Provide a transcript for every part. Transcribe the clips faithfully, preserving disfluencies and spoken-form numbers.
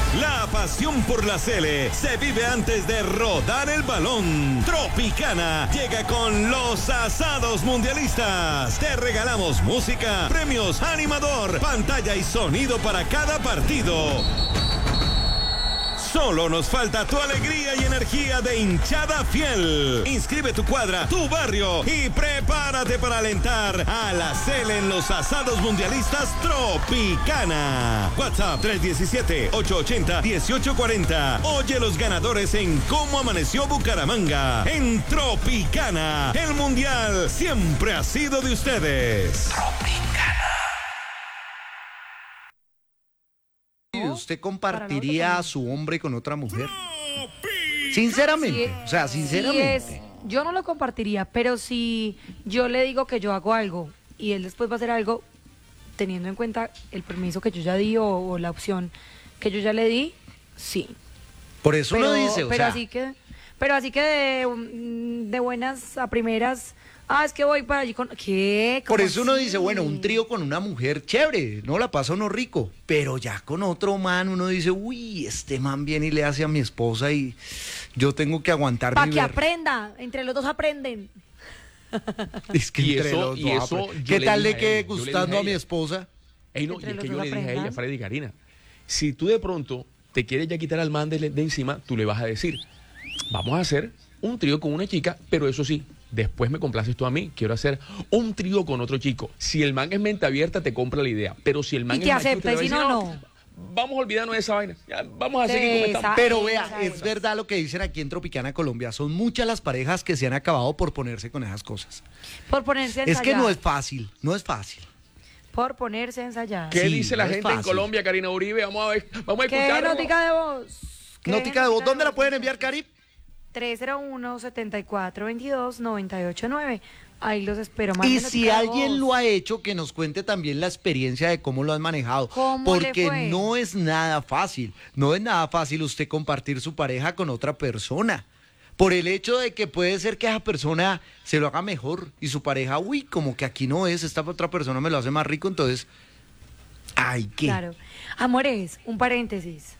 La pasión por la Sele se vive antes de rodar el balón. Tropicana llega con los asados mundialistas. Te regalamos música, premios, animador, pantalla y sonido para cada partido. Solo nos falta tu alegría y energía de hinchada fiel. Inscribe tu cuadra, tu barrio y prepárate para alentar a la Sele en los asados mundialistas Tropicana. WhatsApp tres uno siete, ocho ocho cero, uno ocho cuatro cero. Oye los ganadores en Cómo Amaneció Bucaramanga. En Tropicana, el mundial siempre ha sido de ustedes. Tropicana. ¿Usted compartiría a su hombre con otra mujer? Sinceramente, Sí, o sea, sinceramente. sí es, yo no lo compartiría, pero si yo le digo que yo hago algo y él después va a hacer algo, teniendo en cuenta el permiso que yo ya di o, o la opción que yo ya le di, sí. Por eso pero, uno dice, o pero sea, así que, pero así que de, de buenas a primeras, ah, es que voy para allí con... ¿Qué? por eso uno así? dice, bueno, un trío con una mujer, chévere, no la pasa uno rico, pero ya con otro man uno dice, uy, este man viene y le hace a mi esposa y yo tengo que aguantar Para mi que ver- aprenda, entre los dos aprenden. Es que Y entre eso- los y dos, eso apre- yo ¿Qué le tal dije le a quede ella, yo le dije gustando a a mi ella. esposa? Ey, no, y Entre es los que yo dos le dije a ella, aprendan. Freddy y Karina, si tú de pronto te quieres ya quitar al man de, de encima, tú le vas a decir, vamos a hacer un trío con una chica, pero eso sí, después me complaces tú a mí, quiero hacer un trío con otro chico. Si el man es mente abierta, te compra la idea, pero si el man Y es te machista, acepta, le va a y si decir, no, no. Vamos a olvidarnos de esa vaina, ya, vamos a seguir como Esa- estamos. Pero esa vea, es es. verdad lo que dicen aquí en Tropicana, Colombia. Son muchas las parejas que se han acabado por ponerse con esas cosas. Por ponerse a Es que ensayar. no es fácil, no es fácil. Por ponerse a ensayar. ¿Qué Sí, dice la no es gente en fácil. Colombia, Karina Uribe? Vamos a ver, vamos a ¿Qué escucharlo. notica de voz? ¿Qué Nótica de voz, notica ¿dónde la pueden enviar, Cari? tres cero uno, siete cuatro dos dos, nueve ocho nueve. Ahí los espero. Y Manden si notica de alguien voz. lo ha hecho, que nos cuente también la experiencia de cómo lo han manejado. ¿Cómo le Porque fue? no es nada fácil. No es nada fácil usted compartir su pareja con otra persona. Por el hecho de que puede ser que esa persona se lo haga mejor y su pareja, uy, como que aquí no es, esta otra persona me lo hace más rico, entonces, ay, ¿qué? Claro. Amores, un paréntesis.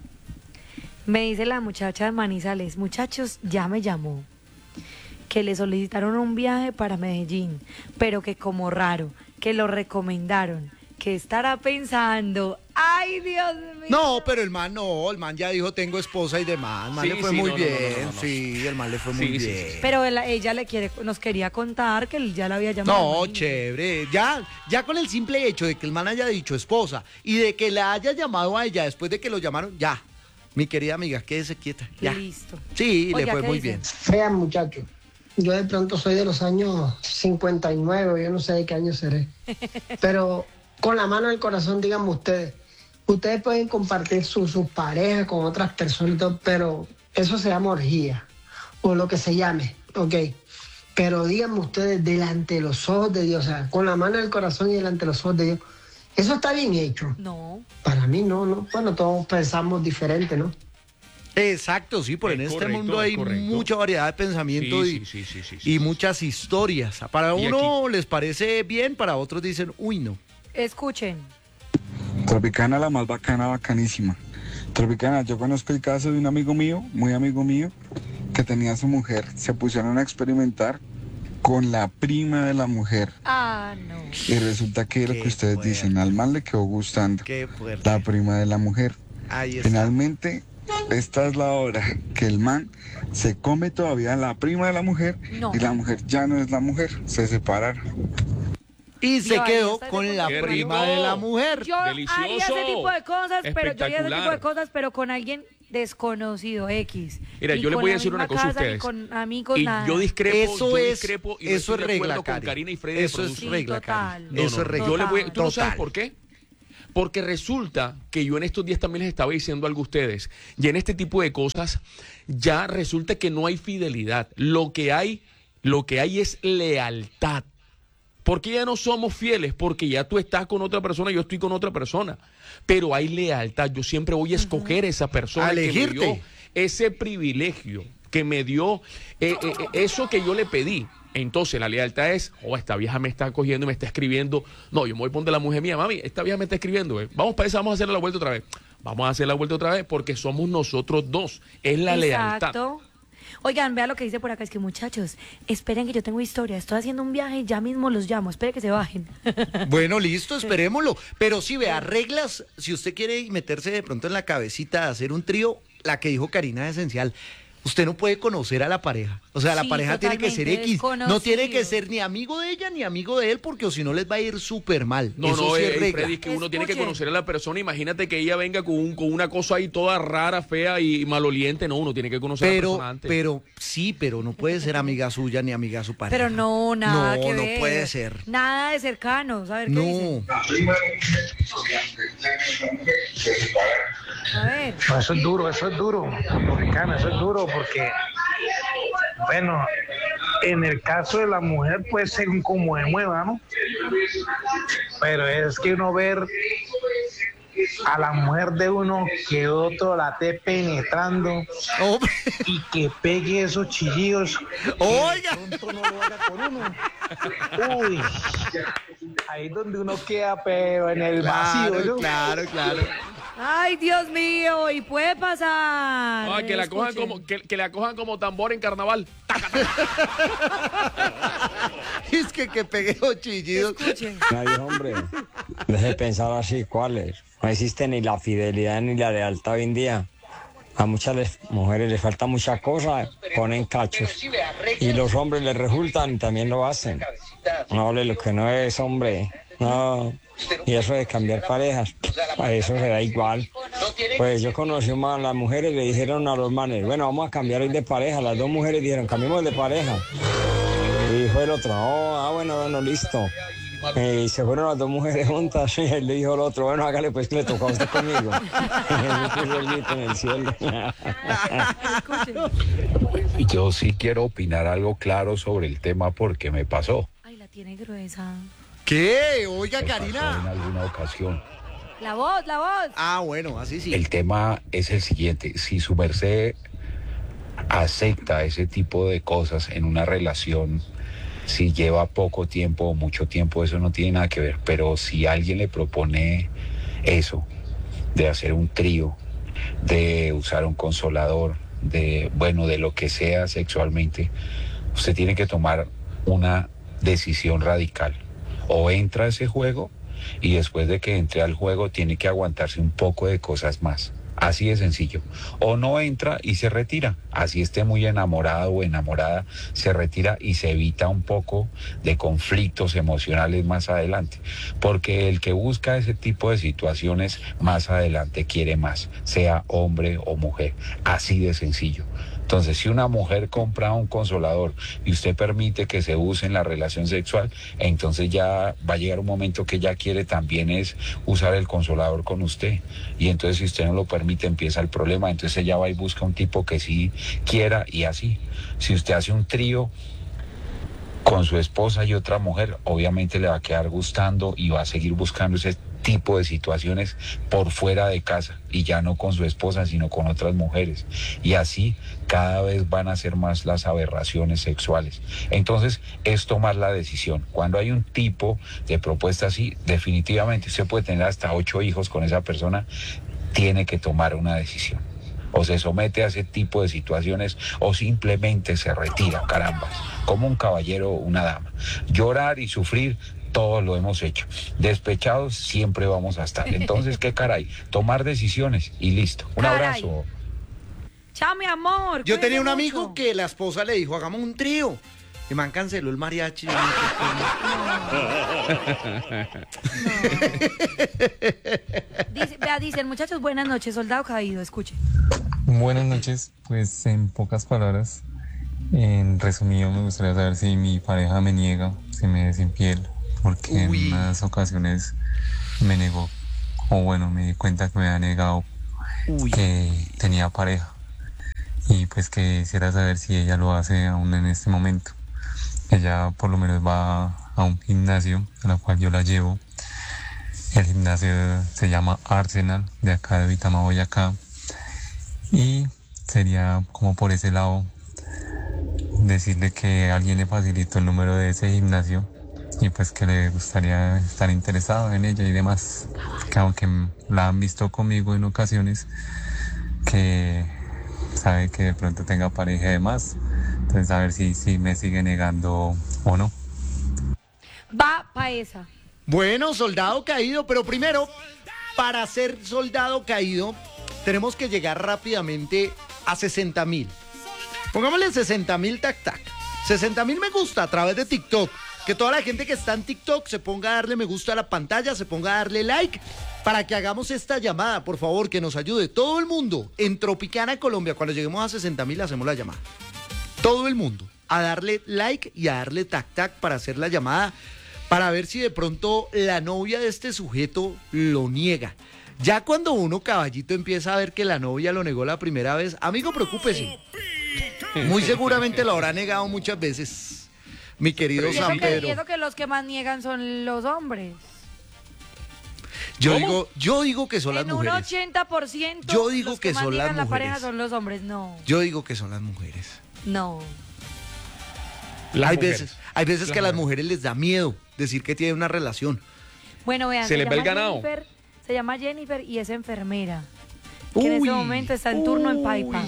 Me dice la muchacha de Manizales, muchachos, ya me llamó. Que le solicitaron un viaje para Medellín, pero que como raro, que lo recomendaron, que estará pensando, ay Dios mío. No, pero el man no, el man ya dijo tengo esposa y demás, el man Sí, le fue sí, muy no, no, no, bien, no, no, no. sí, el man le fue Sí, muy sí, bien. sí. Pero él- ella le quiere, nos quería contar que él ya la había llamado. No, imagínate. chévere. Ya, ya con el simple hecho de que el man haya dicho esposa y de que la haya llamado a ella después de que lo llamaron, ya. Mi querida amiga, quédese quieta. Ya. Listo. Sí, Oiga, le fue ¿qué muy dicen? bien. Vean, muchachos, yo de pronto soy de los años cincuenta y nueve, yo no sé de qué año seré. Pero con la mano en el corazón, díganme ustedes, ustedes pueden compartir su- sus parejas con otras personas, y todo, pero eso se llama orgía, o lo que se llame, ¿ok? Pero díganme ustedes, delante de los ojos de Dios, o sea, con la mano en el corazón y delante de los ojos de Dios, eso está bien hecho. No. Para mí no, no. Bueno, todos pensamos diferente, ¿no? Exacto, sí, porque Es en este correcto, mundo es hay correcto. mucha variedad de pensamiento Sí, y, sí, sí, sí, sí, y sí, sí. muchas historias. Para Y uno les parece bien, para otros dicen, uy, no. Escuchen. Tropicana, la más bacana, bacanísima. Tropicana, yo conozco el caso de un amigo mío, muy amigo mío, que tenía a su mujer. Se pusieron a experimentar con la prima de la mujer. Ah, no. Y resulta que lo Qué que ustedes fuerte. dicen, al man le quedó gustando Qué fuerte. la prima de la mujer. Ahí está. Finalmente, esta es la hora que el man se come todavía la prima de la mujer No. y la mujer ya no es la mujer, se separaron. Y se Yo ahí quedó estaré con con la Qué prima rico. de la mujer. Yo Delicioso. haría ese tipo de cosas, pero yo haría ese tipo de Espectacular. cosas, pero con alguien desconocido, X. Mira, Ni yo les con voy a la decir una misma cosa a casa, ni ustedes. con amigos, Y nada. yo discrepo, Eso yo es- discrepo y no eso estoy es de regla, acuerdo con Cari. Karina y Freddy de Eso es producción. regla, total. Cari. No, Eso no, es regla. Yo le voy, ¿tú no Total. sabes por qué? Porque resulta que yo en estos días también les estaba diciendo algo a ustedes. Y en este tipo de cosas ya resulta que no hay fidelidad. Lo que hay, lo que hay es lealtad. ¿Por qué ya no somos fieles? Porque ya tú estás con otra persona, yo estoy con otra persona. Pero hay lealtad. Yo siempre voy a escoger a esa persona A que me elegirte. dio ese privilegio, que me dio eh, eh, eh, eso que yo le pedí. Entonces la lealtad es, oh, esta vieja me está cogiendo y me está escribiendo. No, yo me voy a poner la mujer mía, mami, esta vieja me está escribiendo. eh. Vamos para eso, vamos a hacerle la vuelta otra vez. vamos a hacer la vuelta otra vez porque somos nosotros dos. Es la lealtad. Exacto. Oigan, vea lo que dice por acá, es que muchachos, esperen que yo tengo historia, estoy haciendo un viaje y ya mismo los llamo, esperen que se bajen. Bueno, listo, esperémoslo. Pero sí, vea, reglas, si usted quiere meterse de pronto en la cabecita de hacer un trío, la que dijo Karina es esencial. Usted no puede conocer a la pareja. O sea, la Sí, pareja tiene que ser totalmente X. No tiene que desconocido. ser ni amigo de ella ni amigo de él, porque o si no les va a ir súper mal. No, Eso no, sí eh, es regla. Freddy, es que uno tiene que Escuche. conocer a la persona. Imagínate que ella venga con, un, con una cosa ahí toda rara, fea y maloliente. No, uno tiene que conocer a la Pero, persona antes. pero, sí, pero no puede ser amiga suya ni amiga de su pareja. Pero no, nada No, que no ver. puede ser. Nada de cercanos, a ver qué No. dicen. A ver. No, eso es duro, eso es duro, Tropicana, eso es duro porque, bueno, en el caso de la mujer puede ser como de mueva, ¿no? Pero es que uno ver a la mujer de uno que otro la esté penetrando Oh, y que pegue esos chillidos. Oiga. Que pronto no lo haga por uno. Uy, ahí es donde uno queda, pero en el vacío, claro, ¿no? claro, claro. Ay, Dios mío, y puede pasar. Ah, que, la cojan Escuchen. como, que, que la cojan como tambor en carnaval. Es que que pegué los chillidos. Escuchen. Ay, hombre, deje de pensar así, ¿cuáles? No existe ni la fidelidad ni la lealtad hoy en día. A muchas les- mujeres les falta muchas cosas, ponen cachos. Y los hombres les resultan y también lo hacen. No, hombre, lo que no es, hombre, no. Y eso de cambiar parejas, a eso se da igual. Pues yo conocí a las mujeres, le dijeron a los manes, bueno, vamos a cambiar hoy de pareja. Las dos mujeres dijeron, cambiemos de pareja. Y dijo el otro, oh, ah, bueno, bueno, listo. Eh, y se fueron las dos mujeres juntas y él le dijo al otro, bueno, hágale pues que le tocó a usted conmigo. Y puso el grito en el cielo. Escuchen. Yo sí quiero opinar algo claro sobre el tema porque me pasó. Ay, la tiene gruesa. ¿Qué? Oiga, Me pasó en Karina. alguna ocasión. La voz, la voz. Ah, bueno, así sí. El tema es el siguiente. Si su merced acepta ese tipo de cosas en una relación, si lleva poco tiempo o mucho tiempo, eso no tiene nada que ver. Pero si alguien le propone eso, de hacer un trío, de usar un consolador, de, bueno, de lo que sea sexualmente, usted tiene que tomar una decisión radical. O entra a ese juego y después de que entre al juego tiene que aguantarse un poco de cosas más. Así de sencillo. O no entra y se retira. Así esté muy enamorado o enamorada, se retira y se evita un poco de conflictos emocionales más adelante. Porque el que busca ese tipo de situaciones más adelante quiere más, sea hombre o mujer. Así de sencillo. Entonces, si una mujer compra un consolador y usted permite que se use en la relación sexual, entonces ya va a llegar un momento que ella quiere también es usar el consolador con usted. Y entonces si usted no lo permite, empieza el problema. Entonces ella va y busca un tipo que sí quiera y así. Si usted hace un trío con su esposa y otra mujer, obviamente le va a quedar gustando y va a seguir buscando ese tipo de situaciones por fuera de casa y ya no con su esposa sino con otras mujeres, y así cada vez van a ser más las aberraciones sexuales. Entonces es tomar la decisión. Cuando hay un tipo de propuesta así, definitivamente usted puede tener hasta ocho hijos con esa persona, tiene que tomar una decisión. O se somete a ese tipo de situaciones o simplemente se retira, carambas, como un caballero o una dama. Llorar y sufrir, todos lo hemos hecho. Despechados siempre vamos a estar. Entonces, ¿qué caray? Tomar decisiones y listo. Un Caray. abrazo. Chao, mi amor. Yo tenía un cuídese amigo mucho. que la esposa le dijo, hagamos un trío. Y man canceló el mariachi. Dice, vea, dicen, muchachos, buenas noches, soldado caído, escuche. Buenas noches, pues en pocas palabras, en resumido me gustaría saber si mi pareja me niega, si me es infiel, porque Uy. en unas ocasiones me negó, o bueno, me di cuenta que me ha negado Uy. que tenía pareja, y pues que quisiera saber si ella lo hace aún en este momento. Ella por lo menos va a un gimnasio a la cual yo la llevo. El gimnasio se llama Arsenal, de acá de Vitama, Boyacá. Y sería como por ese lado decirle que alguien le facilitó el número de ese gimnasio y pues que le gustaría estar interesado en ella y demás, que aunque la han visto conmigo en ocasiones, que sabe que de pronto tenga pareja y demás, entonces a ver si, si me sigue negando o no. Va pa' esa. Bueno, soldado caído, pero primero, para ser soldado caído, tenemos que llegar rápidamente a sesenta mil. Pongámosle sesenta mil tac tac. sesenta mil me gusta a través de TikTok. Que toda la gente que está en TikTok se ponga a darle me gusta a la pantalla, se ponga a darle like para que hagamos esta llamada, por favor, que nos ayude. Todo el mundo en Tropicana, Colombia, cuando lleguemos a sesenta mil hacemos la llamada. Todo el mundo a darle like y a darle tac tac para hacer la llamada, para ver si de pronto la novia de este sujeto lo niega. Ya cuando uno, caballito, empieza a ver que la novia lo negó la primera vez, amigo, preocúpese. Muy seguramente lo habrá negado muchas veces, mi querido Y eso, San que, y Pedro. eso que los que más niegan son los hombres. Yo ¿Cómo? digo, yo digo que son las En un mujeres. ochenta por ciento Yo digo los que que más son las niegan la mujeres. pareja son los hombres. No, Yo digo que son las mujeres. no. Las hay mujeres. veces, hay veces Las que a las mujeres. mujeres les da miedo decir que tienen una relación. Bueno, vean, Se les ve el llama ganado. Jennifer, se llama Jennifer y es enfermera. Que en este Uy, momento está en turno en Paipa.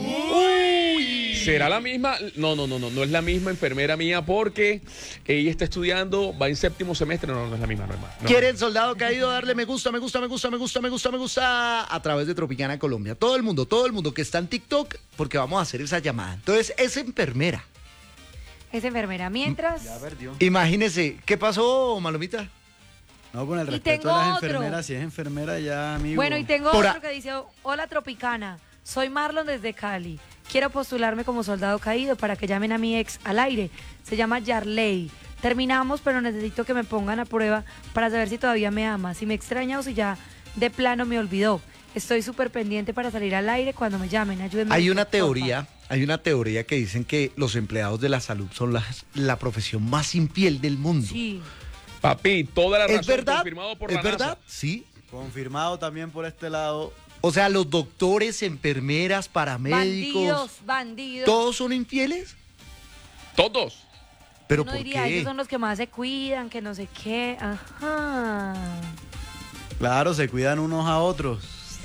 ¿Será la misma? No, no, no, no, no es la misma enfermera mía porque ella está estudiando, va en séptimo semestre, no, no es la misma, no es más. No. ¿Quieren, soldado caído, darle me gusta, me gusta, me gusta, me gusta, me gusta, me gusta a través de Tropicana Colombia? Todo el mundo, todo el mundo que está en TikTok, porque vamos a hacer esa llamada. Entonces, es enfermera. Es enfermera. Mientras, Imagínese, ¿qué pasó, Malomita? No, con el Y respeto tengo de las otro. enfermeras, si es enfermera ya, amigo. bueno, y tengo Por a- otro que dice, hola Tropicana, soy Marlon desde Cali. Quiero postularme como soldado caído para que llamen a mi ex al aire. Se llama Yarley. Terminamos, pero necesito que me pongan a prueba para saber si todavía me ama, si me extraña o si ya de plano me olvidó. Estoy súper pendiente para salir al aire cuando me llamen. Ayúdenme. Hay una porfa. teoría, hay una teoría que dicen que los empleados de la salud son la, la profesión más infiel del mundo. Sí. Papi, toda la razón, ¿Es verdad? confirmado por ¿Es la verdad? NASA. Sí. Confirmado también por este lado. O sea, los doctores, enfermeras, paramédicos, Bandidos, bandidos. ¿todos son infieles? Todos. ¿Pero Uno por diría, qué? ellos son los que más se cuidan, que no sé qué. Ajá. Claro, se cuidan unos a otros.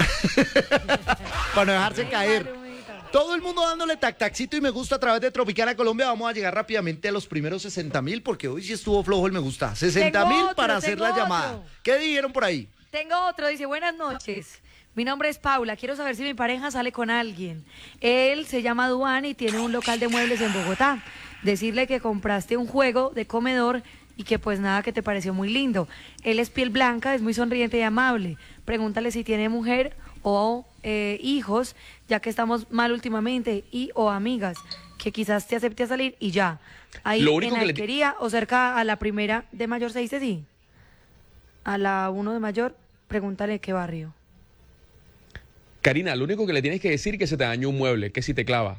Para no dejarse Ay, caer. Malumita. Todo el mundo dándole tac tacito y me gusta a través de Tropicana Colombia. Vamos a llegar rápidamente a los primeros sesenta mil porque hoy sí estuvo flojo el me gusta. sesenta mil Tengo otro, para hacer la tengo llamada. otro. ¿Qué dijeron por ahí? Tengo otro, dice, buenas noches. Mi nombre es Paula, quiero saber si mi pareja sale con alguien. Él se llama Duan y tiene un local de muebles en Bogotá. Decirle que compraste un juego de comedor y que pues nada, que te pareció muy lindo. Él es piel blanca, es muy sonriente y amable. Pregúntale si tiene mujer o eh, hijos, ya que estamos mal últimamente, y o amigas, que quizás te acepte a salir y ya. Ahí Lo único en que le- Alquería o cerca a la primera de mayor, ¿se dice sí? A la uno de mayor, pregúntale qué barrio. Karina, lo único que le tienes que decir es que se te dañó un mueble, que si te clava.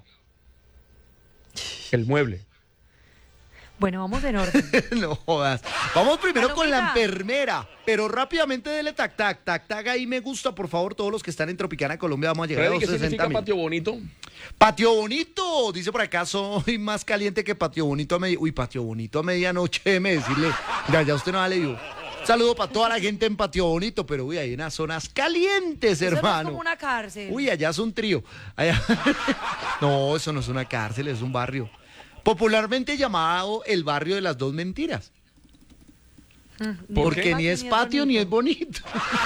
El mueble. Bueno, vamos en orden. No jodas. Vamos primero con la Palomita. enfermera. Pero rápidamente dele tac tac, tac tac. Ahí me gusta, por favor, todos los que están en Tropicana Colombia. Vamos a llegar a Freddy, los ¿qué sesenta significa mil. patio bonito? Patio bonito, dice por acá, soy más caliente que patio bonito a medianoche. Uy, patio bonito a medianoche, déjeme decirle. Ya, ya usted no ha leído. Saludo para toda la gente en Patio Bonito, pero uy, hay unas zonas calientes, Eso no es hermano. como una cárcel. Uy, allá es un trío. Allá- No, eso no es una cárcel, es un barrio. Popularmente llamado el barrio de las dos mentiras. Mm, ¿Por Porque qué? ni es patio ni es bonito.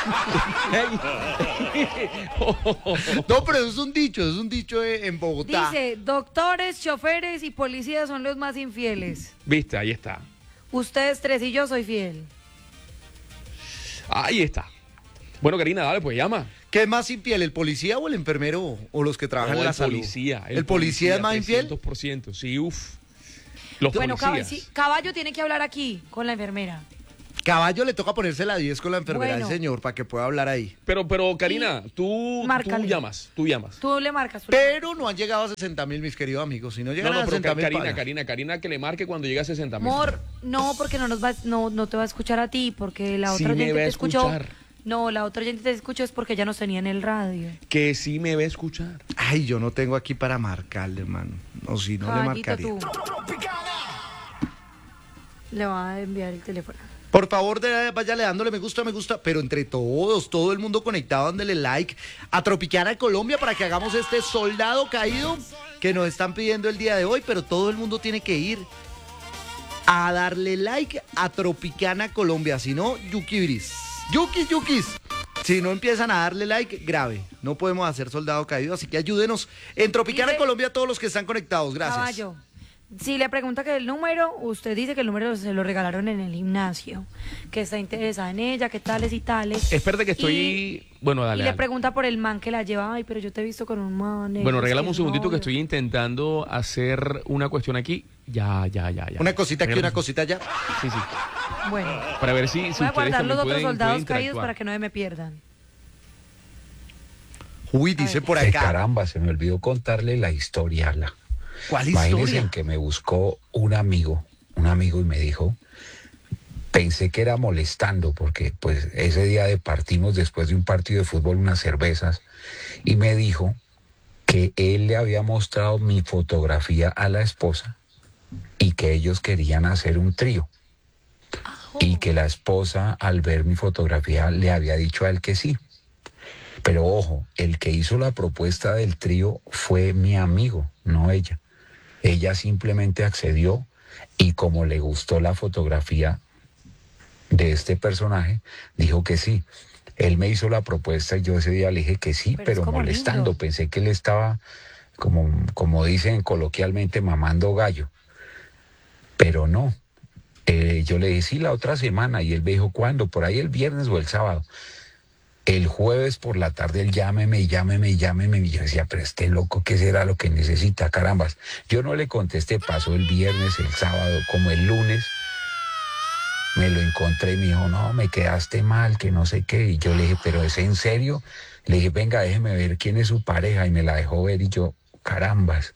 No, pero es un dicho, es un dicho eh, en Bogotá. Dice, doctores, choferes y policías son los más infieles. Viste, ahí está. Ustedes tres y yo soy fiel. Ahí está. Bueno, Karina, dale, pues llama. ¿Qué es más infiel, el policía o el enfermero o los que trabajan No, en la el salud? policía. ¿El, policía es más infiel? trescientos por ciento, sí, uff. Los Bueno, Cab- policías. sí, Caballo tiene que hablar aquí con la enfermera. Caballo le toca ponerse la diez con la enfermera Bueno. del señor para que pueda hablar ahí. Pero, pero, Karina, tú, tú Márcale. llamas, tú llamas. Tú le marcas. tú- Pero no han llegado a sesenta mil, mis queridos amigos. Si no No, llegan no, a pero sesenta mil, Karina, paga. Karina, Karina, que le marque cuando llegue a sesenta mil. Amor, no, porque no nos va, no, no te va a escuchar a ti, porque la Sí otra me oyente va a te escuchó. escuchar. No, la otra oyente te escuchó es porque ya nos tenía en el radio. Que sí me va a escuchar. Ay, yo no tengo aquí para marcarle, hermano. O si no, le Caballito, marcaría. tú. Le va a enviar el teléfono. Por favor, de, váyale dándole me gusta, me gusta, pero entre todos, todo el mundo conectado, dándole like a Tropicana Colombia para que hagamos este soldado caído que nos están pidiendo el día de hoy, pero todo el mundo tiene que ir a darle like a Tropicana Colombia, si no, yukibiris. Yukis, yukis. Si no empiezan a darle like, grave. No podemos hacer soldado caído, así que ayúdenos en Tropicana Dice, Colombia a todos los que están conectados. Gracias. Caballo. Si le pregunta que el número, usted dice que el número se lo regalaron en el gimnasio, que está interesada en ella, que tales y tales. Espérate que estoy... Y, bueno, dale. Y le dale. pregunta por el man que la lleva. Ay, pero yo te he visto con un man. Bueno, es regálame un segundito novio. que estoy intentando hacer una cuestión aquí. Ya, ya, ya, ya. Una cosita aquí, Regálame- una cosita allá. Sí, sí. Bueno, Para ver si, si voy a ustedes guardar también los otros pueden, soldados pueden caídos interactuar. para que no se me pierdan. Uy, dice por Eh, acá. caramba, se me olvidó contarle la historia. La... ¿Cuál Imagínense historia? en que me buscó un amigo, un amigo y me dijo, pensé que era molestando porque pues ese día de partimos después de un partido de fútbol unas cervezas y me dijo que él le había mostrado mi fotografía a la esposa y que ellos querían hacer un trío. Y que la esposa al ver mi fotografía le había dicho a él que sí. Pero ojo, el que hizo la propuesta del trío fue mi amigo, no ella. Ella simplemente accedió y como le gustó la fotografía de este personaje, dijo que sí. Él me hizo la propuesta y yo ese día le dije que sí, Pero pero, es como molestando. lindo. Pensé que él estaba, como, como dicen coloquialmente, mamando gallo. Pero no. Eh, yo le dije, sí, la otra semana. Y él me dijo, ¿cuándo? Por ahí el viernes o el sábado. El jueves por la tarde él llámeme, llámeme, llámeme. Y yo decía, pero este loco, ¿qué será lo que necesita? Carambas. Yo no le contesté, pasó el viernes, el sábado, como el lunes. Me lo encontré y me dijo, no, me quedaste mal, que no sé qué. Y yo le dije, ¿pero es en serio? Le dije, venga, déjeme ver quién es su pareja. Y me la dejó ver y yo, carambas.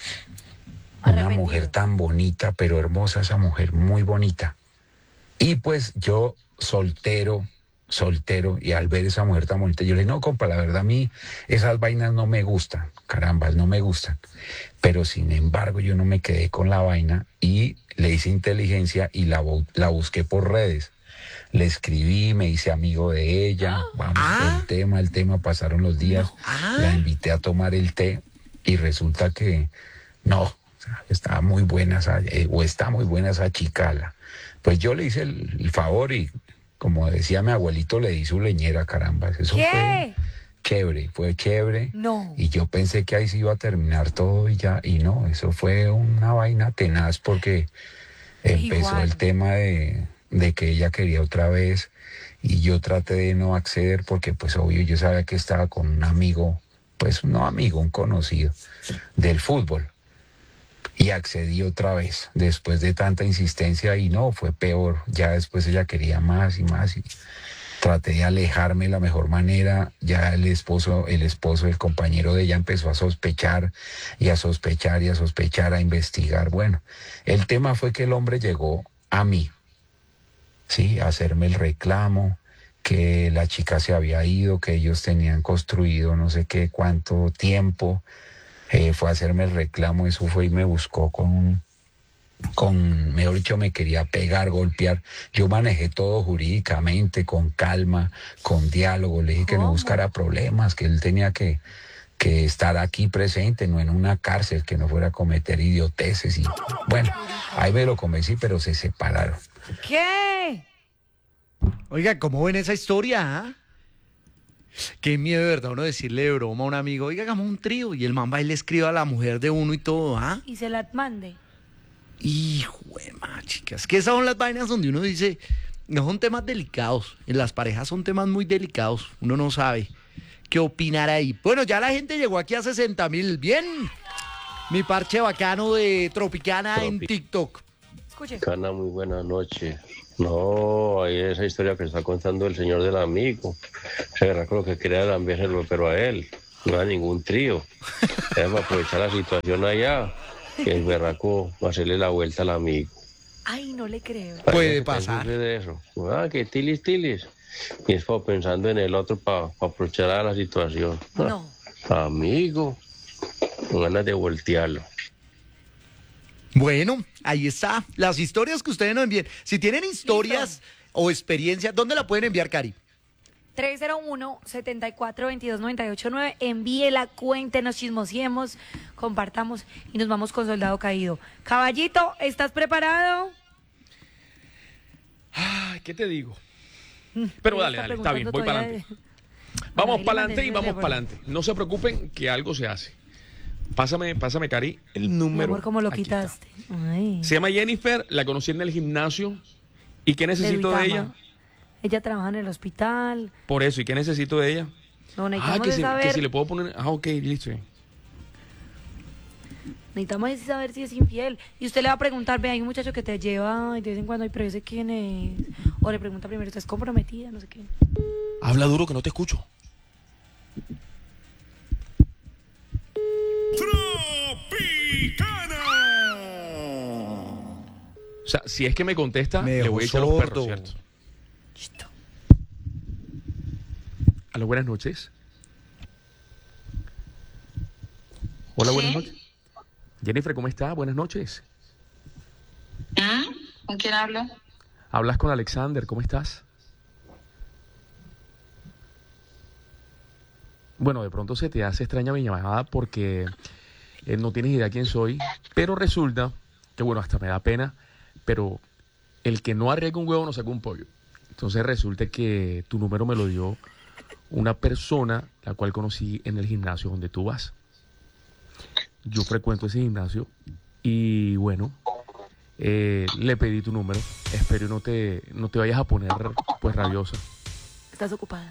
Una Arrepentido. mujer tan bonita, pero hermosa esa mujer, muy bonita. Y pues yo, soltero, soltero, y al ver esa mujer tan bonita, yo le dije, no, compa, la verdad a mí esas vainas no me gustan, carambas, no me gustan. Pero sin embargo yo no me quedé con la vaina y le hice inteligencia y la, bu- la busqué por redes. Le escribí, me hice amigo de ella, vamos, Ah. el tema, el tema, pasaron los días, Ah. la invité a tomar el té y resulta que no, o sea, estaba muy buena esa, eh, o está muy buena esa chicala. Pues yo le hice el, el favor y como decía mi abuelito, le di su leñera, caramba. Eso fue ¿Qué? chévere, fue chévere. No. Y yo pensé que ahí se iba a terminar todo y ya, y no, eso fue una vaina tenaz porque empezó Igual. el tema de, de que ella quería otra vez y yo traté de no acceder porque pues obvio yo sabía que estaba con un amigo, pues no amigo, un conocido del fútbol. Y accedí otra vez, después de tanta insistencia y no, fue peor, ya después ella quería más y más y traté de alejarme de la mejor manera, ya el esposo, el esposo, el compañero de ella empezó a sospechar y a sospechar y a sospechar, a investigar. Bueno, el tema fue que el hombre llegó a mí, sí, a hacerme el reclamo, que la chica se había ido, que ellos tenían construido no sé qué cuánto tiempo. Eh, fue a hacerme el reclamo, eso fue y me buscó con, con, mejor dicho, me quería pegar, golpear. Yo manejé todo jurídicamente, con calma, con diálogo, le dije que no ¿Cómo? buscara problemas, que él tenía que, que estar aquí presente, no en una cárcel, que no fuera a cometer idioteces. Y bueno, ahí me lo convencí, pero se separaron. ¿Qué? Oiga, ¿cómo ven esa historia? ah? Qué miedo, de verdad, uno decirle de broma a un amigo, oiga, hagamos un trío, y el man va y le escribe a la mujer de uno y todo, ¿ah? Y se la mande. Hijo de ma, chicas, que esas son las vainas donde uno dice, no son temas delicados, en las parejas son temas muy delicados, uno no sabe qué opinar ahí. Bueno, ya la gente llegó aquí a sesenta mil, bien, mi parche bacano de Tropicana en Tropi- TikTok. Escuche. Cana, muy buena noche. No, ahí esa historia que está contando el señor del amigo. Se verá con lo que quería cambiárselo, pero a él. No era ningún trío. Debe aprovechar la situación allá. Que el berraco va a hacerle la vuelta al amigo. Ay, no le creo. Puede ¿Qué pasar. sucede eso? Ah, que tilis, tilis. Y es como pensando en el otro para aprovechar a la situación. No. Amigo, con ganas de voltearlo. Bueno, ahí está. Las historias que ustedes nos envíen. Si tienen historias o experiencias, ¿dónde la pueden enviar, Cari? tres cero uno, siete cuatro, dos dos, nueve ocho nueve. Envíela, cuéntenos, chismosiemos, compartamos y nos vamos con Soldado Caído. Caballito, ¿estás preparado? Ay, ¿qué te digo? Pero dale, dale, está bien, voy para adelante. De... Vamos para adelante y vamos para adelante. No se preocupen que algo se hace. Pásame, pásame, Cari, el número. Mi amor, ¿cómo lo quitaste? Ay. Se llama Jennifer, la conocí en el gimnasio. ¿Y qué necesito de, de ella? Ella trabaja en el hospital. Por eso, ¿y qué necesito de ella? No, necesitamos ah, que, si, saber... que si le puedo poner... Ah, ok, listo. Necesitamos saber si es infiel. Y usted le va a preguntar, ve, hay un muchacho que te lleva y de vez en cuando, ay, pero ese quién es. O le pregunta primero, ¿estás comprometida? No sé qué. Habla duro que no te escucho. Tropicana. O sea, si es que me contesta, me le voy a echar los perros, ¿cierto? Listo. Aló, buenas noches. Hola, ¿Sí? buenas noches. Jennifer, ¿cómo está? Buenas noches. ¿Ah? ¿Con quién hablo? Hablas con Alexander, ¿cómo estás? Bueno, de pronto se te hace extraña mi llamada porque eh, no tienes idea quién soy, pero resulta que, bueno, hasta me da pena, pero el que no arriesga un huevo no saca un pollo. Entonces resulta que tu número me lo dio una persona la cual conocí en el gimnasio donde tú vas. Yo frecuento ese gimnasio y bueno, eh, le pedí tu número. Espero no te, no te vayas a poner pues rabiosa. ¿Estás ocupada?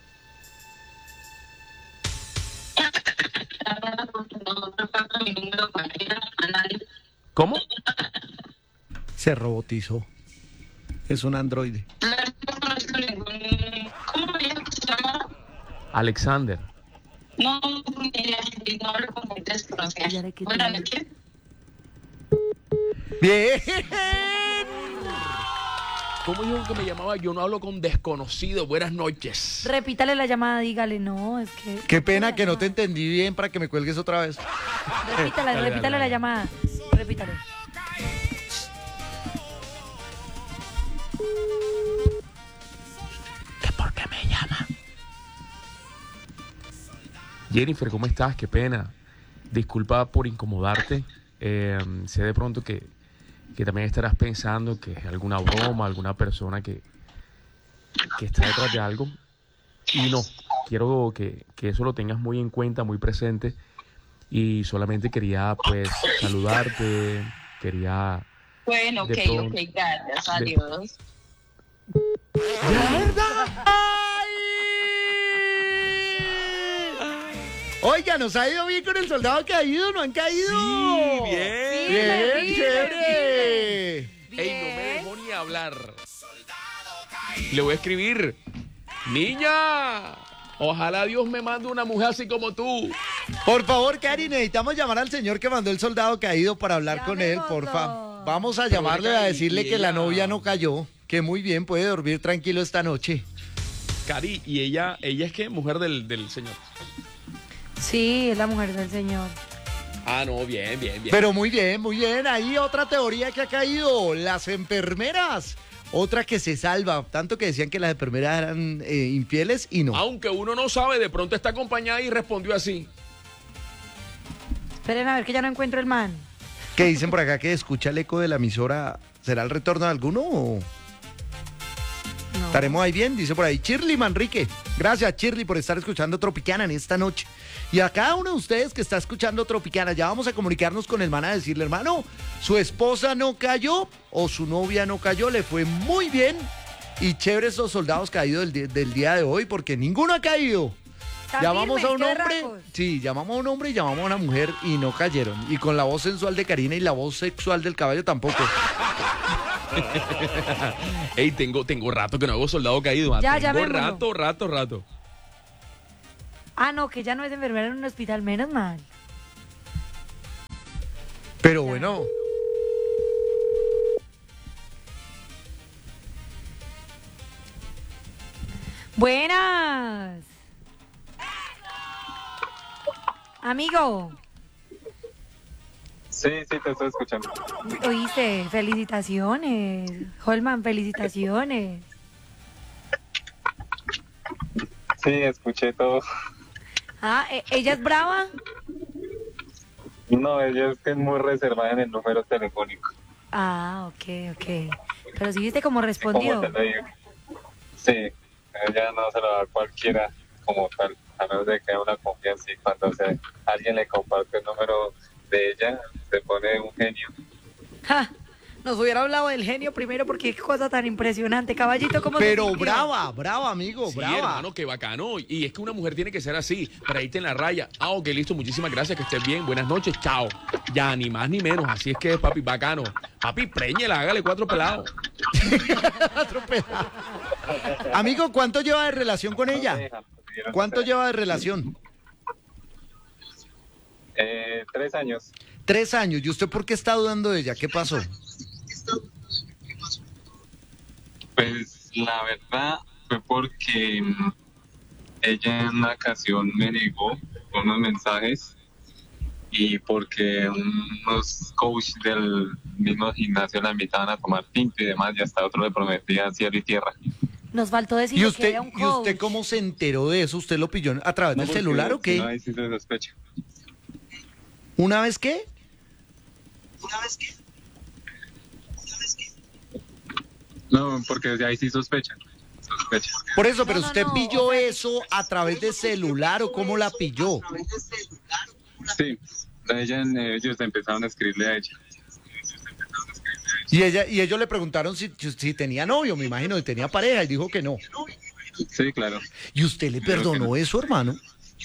¿Cómo? Se robotizó. Es un androide. ¿Cómo me llamas? ¿Se llama? Alexander. No, no hablo con gente desconocida. Buenas noches. Bien. ¿Cómo dijo que me llamaba? Yo no hablo con desconocidos. Buenas noches. Repítale la llamada, dígale, no, es que... Qué pena que no te entendí bien para que me cuelgues otra vez. Repítale, Dale, repítale dale, la dale. llamada. Repítale. ¿Qué por qué me llama? Jennifer, ¿cómo estás? Qué pena. Disculpa por incomodarte. Eh, sé de pronto que, que también estarás pensando que es alguna broma, alguna persona que, que está detrás de algo. Y no, quiero que, que eso lo tengas muy en cuenta, muy presente. Y solamente quería, pues, saludarte. Quería... Bueno, ok, de pronto- ok, gracias, de- adiós. Oiga, nos ha ido bien con el soldado caído, ¿no han caído? Sí, bien. Bien, Firme, chévere. Ey, no me dejó ni hablar. Le voy a escribir. Niña, ojalá Dios me mande una mujer así como tú. Por favor, Cari, necesitamos llamar al señor que mandó el soldado caído para hablar con él, porfa. Vamos a llamarle a decirle que la novia no cayó, que muy bien puede dormir tranquilo esta noche. Cari, y ella, ella es que mujer del, del señor. Sí, es la mujer del señor. Ah, no, bien, bien, bien. Pero muy bien, muy bien. Ahí otra teoría que ha caído, las enfermeras. Otra que se salva, tanto que decían que las enfermeras eran eh, infieles y no. Aunque uno no sabe, de pronto está acompañada y respondió así. Esperen a ver que ya no encuentro el man. ¿Qué dicen por acá que escucha el eco de la emisora? ¿Será el retorno de alguno o...? No. ¿Estaremos ahí bien? Dice por ahí Shirley Manrique. Gracias, Shirley, por estar escuchando Tropicana en esta noche. Y a cada uno de ustedes que está escuchando Tropicana, ya vamos a comunicarnos con el man a decirle, hermano, su esposa no cayó o su novia no cayó, le fue muy bien. Y chévere esos soldados caídos del, di- del día de hoy, porque ninguno ha caído. Tan Llamamos firmes, a un qué hombre, berracos. sí, llamamos a un hombre y llamamos a una mujer y no cayeron. Y con la voz sensual de Karina y la voz sexual del caballo tampoco. Ey, tengo, tengo rato que no hago soldado caído. Ya, tengo llamémoslo. rato, rato, rato. Ah, no, que ya no es enfermera en un hospital, menos mal. Pero bueno, Buenas. Amigo. Sí, sí, te estoy escuchando. Oíste, felicitaciones. Holman, felicitaciones. Sí, escuché todo. Ah, ¿e- ¿ella es brava? No, ella es que es muy reservada en el número telefónico. Ah, ok, ok. Pero sí viste cómo ¿Cómo respondió. te lo digo? Sí, ella no se lo da a cualquiera como tal, a menos de que haya una confianza y cuando se, alguien le comparte el número de ella, se pone un genio. Ja, nos hubiera hablado del genio primero porque qué cosa tan impresionante. Caballito, ¿cómo se Pero sintió? brava, brava, amigo, Sí, brava. hermano, qué bacano. Y es que una mujer tiene que ser así, para irte en la raya. Ah, ok, listo, muchísimas gracias, que estés bien. Buenas noches, chao. Ya, ni más ni menos. Así es que, papi, bacano. Papi, préñela, hágale cuatro pelados. Amigo, ¿cuánto lleva de relación con ella? ¿Cuánto lleva de relación? Eh, tres años. Tres años. ¿Y usted por qué está dudando de ella? ¿Qué pasó? Pues la verdad fue porque mm, ella en una ocasión me negó unos mensajes y porque unos coaches del mismo gimnasio la invitaban a tomar tinto y demás y hasta otro le prometían cielo y tierra. Nos faltó decir ¿Y que usted, era un ¿Y coach. usted cómo se enteró de eso? ¿Usted lo pilló a través No, del porque celular o si qué? no, ahí sí se sospecha. ¿Una vez qué? No, porque de ahí sí sospecha. Sospecha. Por eso, pero No, no, usted no, pilló o sea- eso a través de celular o cómo la pilló. Sí, ella, ellos empezaron a escribirle a ella. Y ella y ellos le preguntaron si, si tenía novio, me imagino, si tenía pareja y dijo que no. Sí, claro. ¿Y usted le perdonó eso, hermano?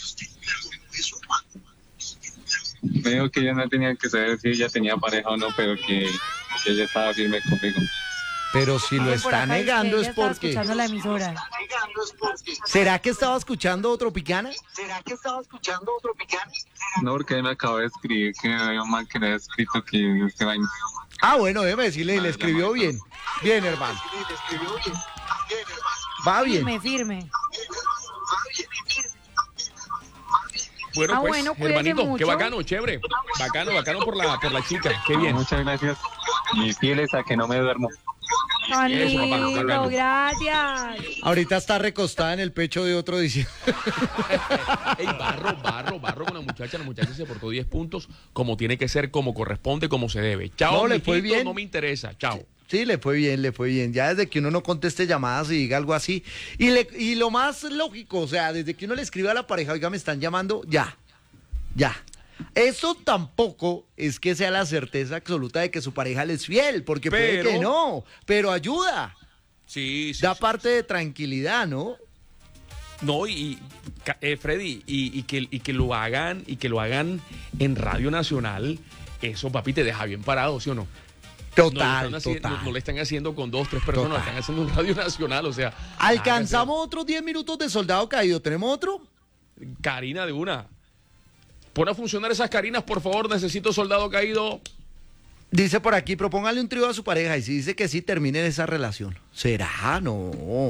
Me dijo que ella no tenía que saber si ella tenía pareja o no, pero que, que ella estaba firme conmigo. Pero si lo Por está acá dice que negando ella es estaba porque... escuchando la emisora. ¿Será que estaba escuchando Tropicana? No, porque él me acabó de escribir que había un man que le había escrito que este vaina. Ah, bueno, déjeme decirle, y le escribió bien. Bien, hermano. Va bien. Firme, firme. Bueno, Ah, pues, bueno, cuídese hermanito, qué mucho. bacano, chévere. Bacano, bacano por la, por la chica. Qué bien. Muchas gracias. Y fieles a que no me duermo. Tan Eso, papá, lindo, bacano. gracias. Ahorita está recostada en el pecho de otro diciendo... Ey, barro, barro, barro con la muchacha. La muchacha se portó diez puntos como tiene que ser, como corresponde, como se debe. Chao, No, le fue mijito, bien. no me interesa. Chao. Sí, le fue bien, le fue bien. Ya desde que uno no conteste llamadas y diga algo así. Y, le, y lo más lógico, o sea, desde que uno le escribe a la pareja, oiga, me están llamando, ya, ya. Eso tampoco es que sea la certeza absoluta de que su pareja le es fiel, porque puede Pero- que no, pero ayuda, Sí, sí. da sí. parte de tranquilidad, ¿no? No, y, y, ca- eh, Freddy, y, y que, y que lo hagan, y que lo hagan en Radio Nacional, eso, papi, te deja bien parado, ¿sí o no? Total, no, le están haci- total. no- no le están haciendo con dos, tres personas, Total. lo están haciendo en Radio Nacional, o sea. Alcanzamos otros diez minutos de soldado caído, ¿tenemos otro? hágase. Karina de una. Pon a funcionar esas Carinas, por favor, necesito soldado caído. Dice por aquí, propóngale un trío a su pareja y si dice que sí, termine esa relación. ¿Será? No.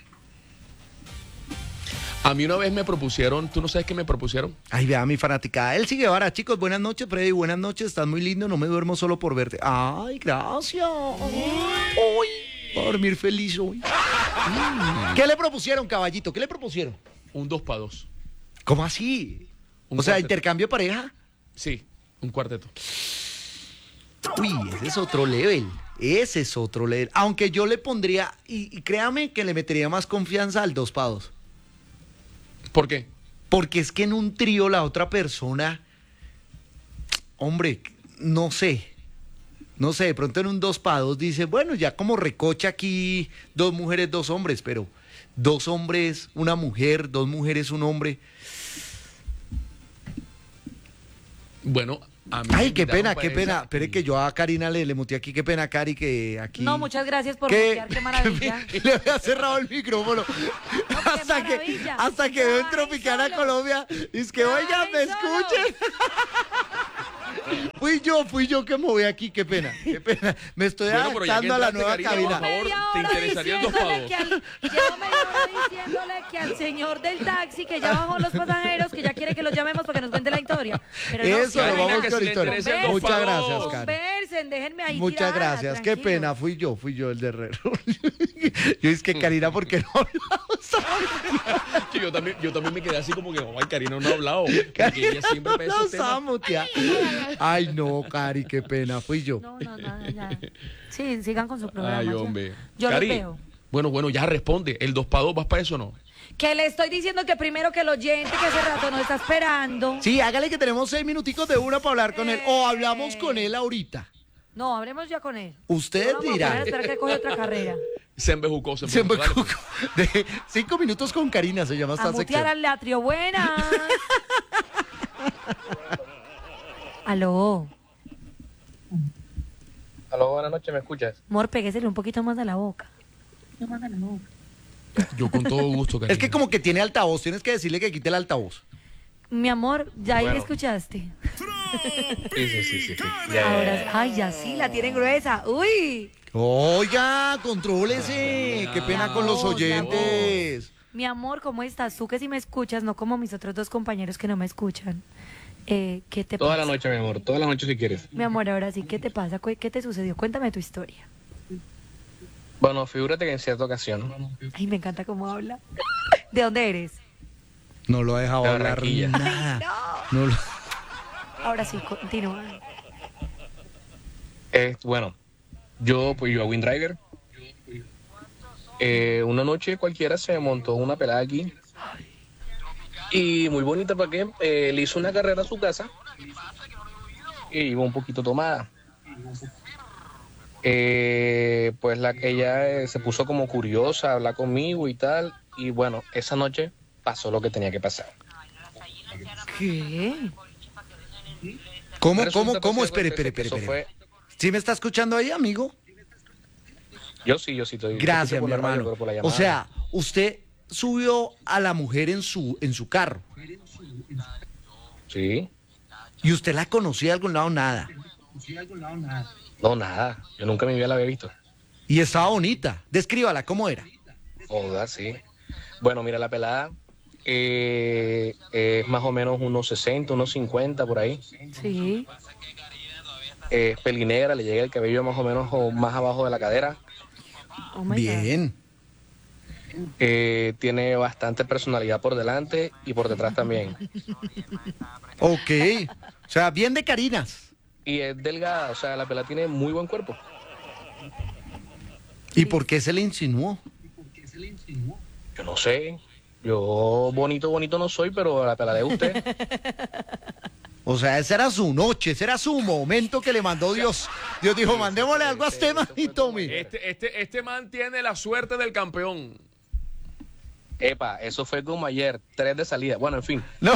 A mí una vez me propusieron, ¿tú no sabes qué me propusieron? Ay, vea mi fanaticada. Él sigue ahora, chicos. Buenas noches, Freddy. Buenas noches. Estás muy lindo. No me duermo solo por verte. Ay, gracias. Hoy. Voy a dormir feliz hoy. ¿Qué le propusieron, caballito? ¿Qué le propusieron? Un dos para dos. ¿Cómo así? Un O sea, cuarteto. intercambio de pareja. Sí, un cuarteto. Uy, ese es otro level. Ese es otro level. Aunque yo le pondría, y, y créame que le metería más confianza al dos para dos. ¿Por qué? Porque es que en un trío la otra persona, hombre, no sé, no sé, de pronto en un dos para dos dice, bueno, ya como recocha aquí dos mujeres, dos hombres, pero dos hombres, una mujer, dos mujeres, un hombre. Bueno, a mí me Ay, qué invitaron pena, para qué pena. esa Espere y- que yo a Karina le, le muteé aquí, qué pena, Cari, que aquí... No, muchas gracias por que, mutear, qué maravilla. que me- le había cerrado el micrófono hasta que maravilla. hasta que veo en Ay, Tropicana solo. Colombia y es que oigan, me Ay, solo. escuchen. Fui yo, fui yo que moví aquí, qué pena, qué pena. Me estoy Bueno, pero ya que adaptando a la entraste, nueva Karina, cabina. por favor, Media ¿te hora interesaría el dos para diciéndole dos? que al- Llevo media hora diciéndole que al señor del taxi que ya bajó los pasajeros, que ya quiere que los llamemos para que nos cuente la historia. historia. Pero no, Eso, Karina, lo vamos que con si le historia. interesa el Muchas dos gracias, dos. Cari. Conversen, déjenme ahí Muchas tirada, gracias. Qué tranquilo. pena, fui yo, fui yo el de Herrero. Yo es que Karina, ¿por qué no hablamos? Sí, yo, también, yo también me quedé así como que, ay, Karina no ha hablado. Porque ella siempre pega No esos temas. estamos, tía. Ay, no, Cari, qué pena, fui yo. No, no, no, ya. Sí, sigan con su programa. Ay, ya. hombre. Yo Cari, los veo. bueno, bueno, ya responde. ¿El dos para dos vas para eso o no? Que le estoy diciendo que primero que el oyente que hace rato nos está esperando. Sí, hágale que tenemos seis minuticos de una para hablar con él. O hablamos con él ahorita. No, hablemos ya con él. Ustedes No vamos a dirán. poner a esperar que coge otra carrera. Se embejucó, se Se embejucó. me Dale, cu- de cinco minutos con Karina se llama A esta mutear sección. al latrio, buenas. Aló. Aló, buenas noches, ¿me escuchas? Amor, péguesele un poquito más a la boca. Yo con todo gusto, Karina. Es que como que tiene altavoz, tienes que decirle que quite el altavoz. Mi amor, ya ahí Bueno. escuchaste. Sí, sí, sí, sí. sí. Ya, ya, Ahora, ya. ay, ya sí, la tienen gruesa. Uy. Oiga, contrólese. Qué pena con los voz, la oyentes. Mi amor, ¿cómo estás? Tú que sí me escuchas, no como mis otros dos compañeros que no me escuchan. Eh, ¿Qué te Toda pasa? la noche, mi amor, toda la noche si quieres. Mi amor, ahora sí, ¿qué te pasa? ¿Qué qué te sucedió? Cuéntame tu historia. Bueno, figúrate que en cierta ocasión, Ay, me encanta cómo habla. ¿De dónde eres? No lo ha dejado De hablar Barranquilla. nada. No lo- Ahora sí, continúa. eh, bueno, yo pues yo a WinDriver. Eh, una noche cualquiera se montó una pelada aquí. Y muy bonita, ¿para qué? Eh, le hizo una carrera a su casa. Y iba un poquito tomada. Eh, pues la que ella eh, se puso como curiosa a hablar conmigo y tal. Y bueno, esa noche pasó lo que tenía que pasar. ¿Qué? ¿Cómo, Resulta, cómo, pues, cómo? que Espere, eso espere, espere. fue- espere. ¿Sí me está escuchando ahí, amigo? Yo sí, yo sí estoy. Gracias, escucho por mi la radio, hermano. pero por la O llamada. sea, usted subió a la mujer en su, en su carro. Sí. ¿Y usted la conocía de algún lado? Nada. No, nada. Yo nunca en mi vida la había visto. Y estaba bonita. Descríbala, ¿cómo era? Joder, sí. Bueno, mira, la pelada eh, es más o menos unos sesenta, unos cincuenta por ahí. Sí. Es pelinegra, le llega el cabello más o menos o más abajo de la cadera. Oh my Bien. Eh, tiene bastante personalidad por delante y por detrás también. Ok. O sea, bien de Carinas. Y es delgada, o sea, la pelada tiene muy buen cuerpo. ¿Y por qué se le insinuó? Yo no sé. Yo bonito, bonito no soy, pero la pelada de usted. O sea, esa era su noche, ese era su momento que le mandó Dios. Dios dijo, mandémosle algo a este man y tome. Este, este, este man tiene la suerte del campeón. Epa, eso fue como ayer, tres de salida. Bueno, en fin. No.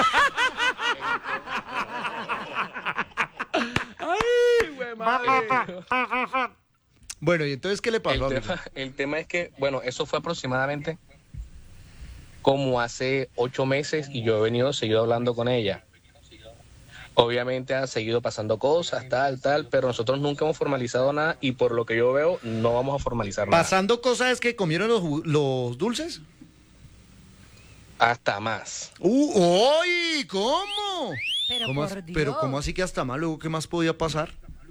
Ay, güey, madre. Bueno, ¿y entonces qué le pasó? El amigo? tema, el tema es que, bueno, eso fue aproximadamente como hace ocho meses y yo he venido, seguido hablando con ella. Obviamente han seguido pasando cosas, tal, tal, pero nosotros nunca hemos formalizado nada y por lo que yo veo no vamos a formalizar nada. ¿Pasando cosas es que comieron los, ju- los dulces? Hasta más. Uh, ¡Uy! ¿Cómo? Pero ¿Cómo por as- Dios. pero ¿cómo así que hasta mal? Luego, ¿qué más podía pasar?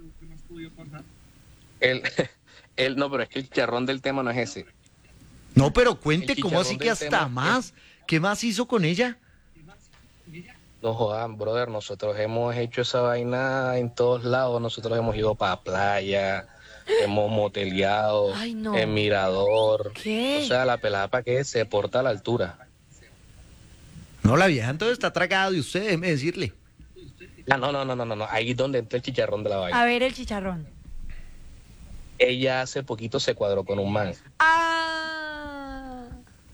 El, el, no, pero es que el chicharrón del tema no es ese. No, pero cuente, El ¿cómo así chicharrón que del hasta tema más? ¿Qué más hizo con ella? No jodan, brother, nosotros hemos hecho esa vaina en todos lados. Nosotros hemos ido para playa, hemos moteleado, Ay, no. en mirador. ¿Qué? O sea, la pelada para que se porta a la altura. No, la vieja entonces está tragada de usted, déjeme decirle. Ah, no, no, no, no, no, no. Ahí es donde entra el chicharrón de la vaina. A ver el chicharrón. Ella hace poquito se cuadró con un man, Ah.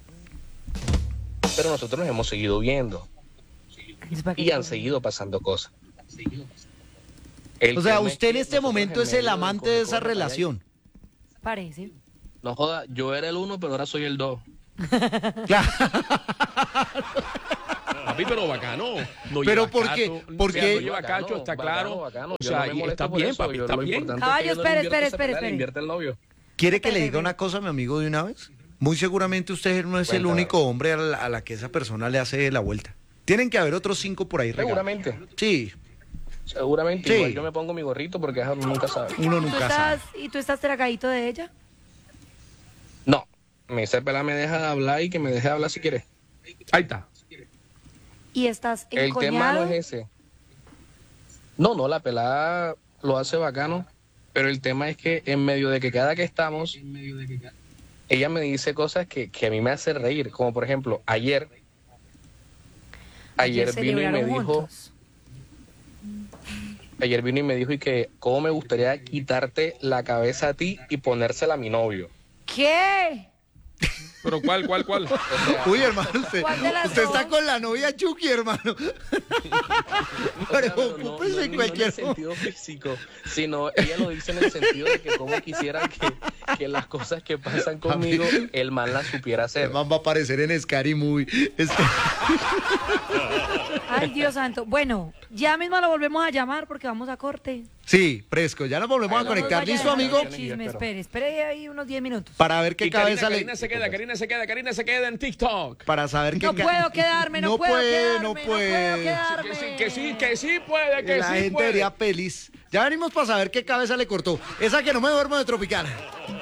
pero nosotros nos hemos seguido viendo Es para que- y han seguido pasando cosas. El O sea, tema es usted en que este nosotros momento en es el medio del amante de esa corre-corre para allá- relación. Parece. No joda, yo era el uno, pero ahora soy el dos. Papi, pero bacano. No Pero lleva ¿por qué? cacho, ¿Por o sea, qué? no lleva cacho, está Bacano, claro. bacano. O Yo sea, no me y molesto está por bien, eso, papi, yo está lo bien. importante es Caballo, que yo no le espere, invierto espere, esa espere, pelada, le espere. invierte el novio. ¿Quiere que le Espere, diga espere. una cosa, mi amigo, de una vez? Muy seguramente usted no es el Cuéntame. único hombre a la, a la que esa persona le hace la vuelta. Tienen que haber otros cinco por ahí regados. Seguramente. Sí. Seguramente. Sí. Igual yo me pongo mi gorrito porque eso nunca sabe. Uno ¿Tú nunca sabe. estás, ¿Y tú estás tragadito de ella? No. Me dice pelada me deja de hablar y que me deje de hablar si quiere. Ahí está. ¿Y estás El encoñado? tema no es ese. No, no, la pelada lo hace bacano, pero el tema es que en medio de que cada que estamos, ella me dice cosas que, que a mí me hacen reír, como por ejemplo, ayer, ayer, Ayer vino y me celebraron dijo, juntos. ayer vino y me dijo y que cómo me gustaría quitarte la cabeza a ti y ponérsela a mi novio. ¿Qué? ¿Pero cuál, cuál, cuál? Uy, hermano, usted, ¿Cuál de las usted dos? está con la novia Chucky, hermano. Pero No, no, ocúpese no, en no cualquier en el sentido físico, sino ella lo dice en el sentido de que como quisiera que, que las cosas que pasan conmigo, el man las supiera hacer. El man va a aparecer en Scary Movie. Este... Ay, Dios santo. Bueno, ya mismo lo volvemos a llamar porque vamos a corte. Sí, fresco, ya nos volvemos a No nos conectar. vaya ¿Listo, a dejar amigo? el Chisme, espere, espere ahí unos diez minutos. Para ver qué Y Karina, cabeza le... Karina se queda, Karina se queda, Karina se queda en TikTok. Para saber qué... No ca- puedo quedarme, no, No puedo puede, quedarme, no no puede. puedo quedarme. Que sí, que sí, que sí puede, que La sí gente puede. vería pelis. Ya venimos para saber qué cabeza le cortó. Esa que no me duermo de Tropicana.